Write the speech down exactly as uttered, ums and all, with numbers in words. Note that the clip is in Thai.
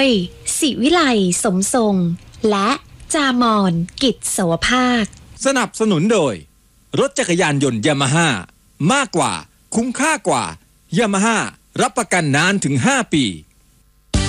ยศิวิไลสมทรงและจามอนกิจสวภาคสนับสนุนโดยรถจักรยานยนต์ยามาฮ่ามากกว่าคุ้มค่ากว่ายามาฮ่ารับประกันนานถึงห้าปี